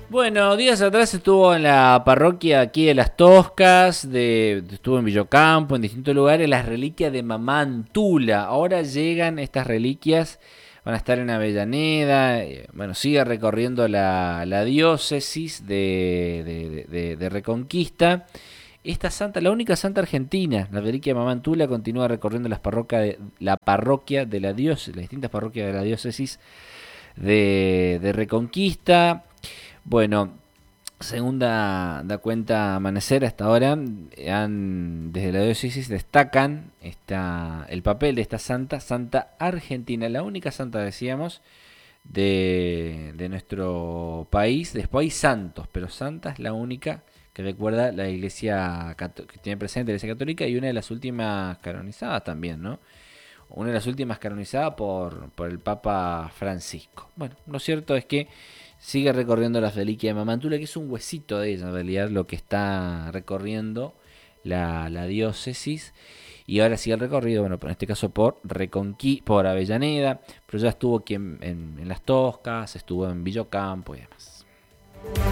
Bueno, días atrás estuvo en la parroquia aquí de Las Toscas, estuvo en Villocampo, en distintos lugares, las reliquias de Mamá Antula. Ahora llegan estas reliquias, van a estar en Avellaneda. Bueno, sigue recorriendo la diócesis de Reconquista. Esta santa, la única santa argentina, la reliquia de Mamá Antula, continúa recorriendo la parroquia de la diócesis, las distintas parroquias de la diócesis de Reconquista. Bueno, según da cuenta Amanecer hasta ahora, desde la diócesis destacan el papel de esta santa argentina, la única santa, decíamos, de nuestro país. Después hay santos, pero santa es la única que recuerda la iglesia que tiene presente la iglesia católica, y una de las últimas canonizadas también, ¿no? Una de las últimas canonizadas por el Papa Francisco. Bueno, lo cierto es que sigue recorriendo las reliquias de Mamá Antula, que es un huesito de ella en realidad lo que está recorriendo la diócesis. Y ahora sigue el recorrido, bueno, en este caso por Avellaneda, pero ya estuvo aquí en Las Toscas, estuvo en Villocampo y demás.